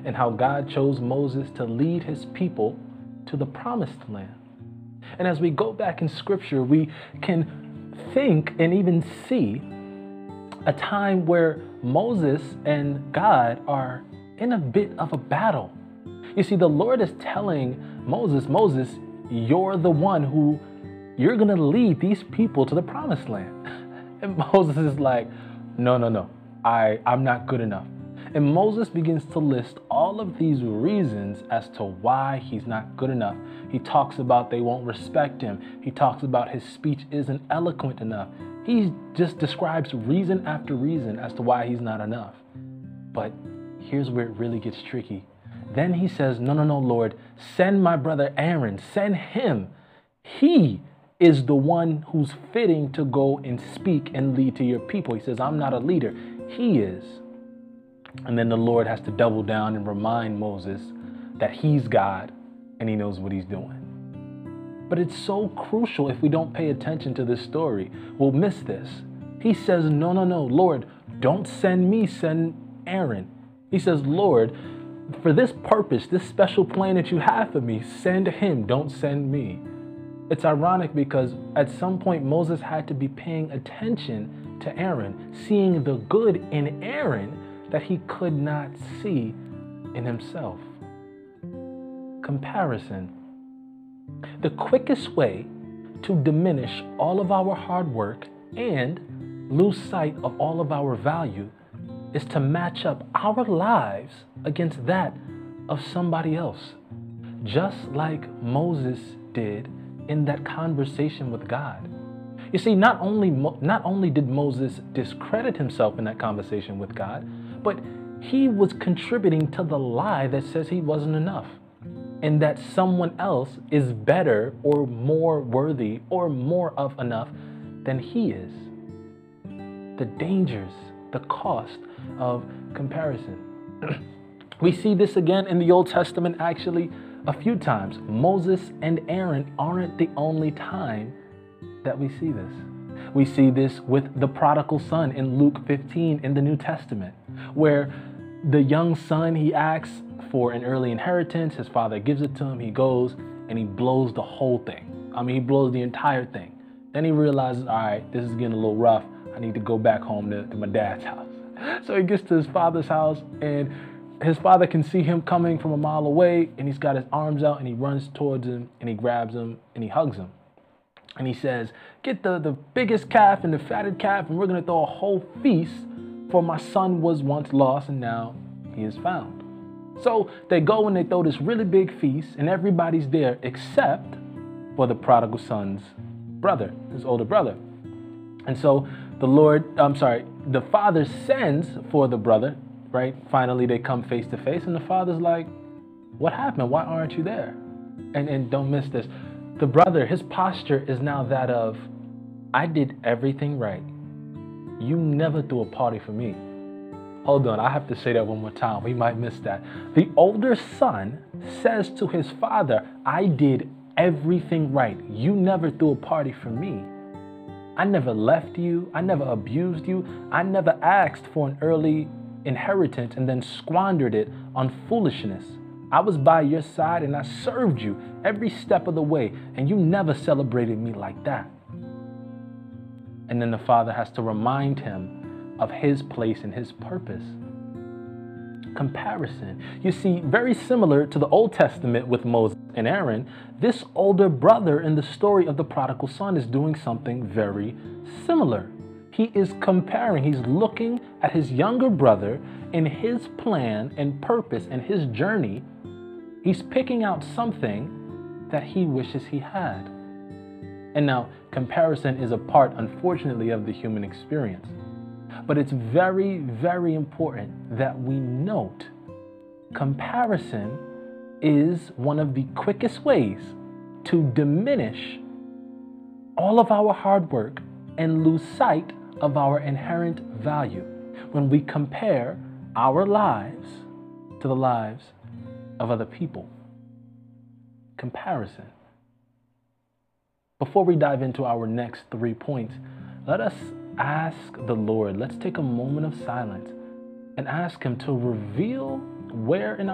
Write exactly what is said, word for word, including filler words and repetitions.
and how God chose Moses to lead his people to the promised land. And as we go back in scripture, we can think and even see a time where Moses and God are in a bit of a battle. You see, the Lord is telling Moses, Moses, you're the one who, you're going to lead these people to the promised land. And Moses is like, no, no, no, I, I'm not good enough. And Moses begins to list all of these reasons as to why he's not good enough. He talks about they won't respect him. He talks about his speech isn't eloquent enough. He just describes reason after reason as to why he's not enough. But here's where it really gets tricky. Then he says, no, no, no, Lord, send my brother Aaron, send him. He is the one who's fitting to go and speak and lead to your people. He says, I'm not a leader. He is. And then the Lord has to double down and remind Moses that he's God and he knows what he's doing. But it's so crucial if we don't pay attention to this story. We'll miss this. He says, no, no, no, Lord, don't send me, send Aaron. He says, Lord, for this purpose, this special plan that you have for me, send him, don't send me. It's ironic because at some point Moses had to be paying attention to Aaron, seeing the good in Aaron that he could not see in himself. Comparison. The quickest way to diminish all of our hard work and lose sight of all of our value is to match up our lives against that of somebody else. Just like Moses did in that conversation with God. You see, not only, not only did Moses discredit himself in that conversation with God, but he was contributing to the lie that says he wasn't enough and that someone else is better or more worthy or more of enough than he is. The dangers, the cost of comparison. We see this again in the Old Testament actually a few times. Moses and Aaron aren't the only time that we see this. We see this with the prodigal son in Luke fifteen in the New Testament, where the young son, he asks for an early inheritance. His father gives it to him. He goes and he blows the whole thing. I mean, he blows the entire thing. Then he realizes, all right, this is getting a little rough. I need to go back home to, to my dad's house. So he gets to his father's house and his father can see him coming from a mile away, and he's got his arms out and he runs towards him and he grabs him and he hugs him. And he says, get the, the biggest calf and the fatted calf, and we're going to throw a whole feast, for my son was once lost and now he is found. So they go and they throw this really big feast, and everybody's there except for the prodigal son's brother, his older brother. And so the Lord, I'm sorry, the father sends for the brother, right? Finally, they come face to face, and the father's like, what happened? Why aren't you there? And, and don't miss this. The brother, his posture is now that of, I did everything right. You never threw a party for me. Hold on, I have to say that one more time. We might miss that. The older son says to his father, I did everything right. You never threw a party for me. I never left you. I never abused you. I never asked for an early inheritance and then squandered it on foolishness. I was by your side and I served you every step of the way, and you never celebrated me like that. And then the father has to remind him of his place and his purpose. Comparison. You see, very similar to the Old Testament with Moses and Aaron, this older brother in the story of the prodigal son is doing something very similar. He is comparing, he's looking at his younger brother and his plan and purpose and his journey. He's picking out something that he wishes he had. And now, comparison is a part, unfortunately, of the human experience. But it's very, very important that we note comparison is one of the quickest ways to diminish all of our hard work and lose sight of our inherent value when we compare our lives to the lives of other people. Comparison. Before we dive into our next three points, let us ask the Lord, let's take a moment of silence and ask Him to reveal where in our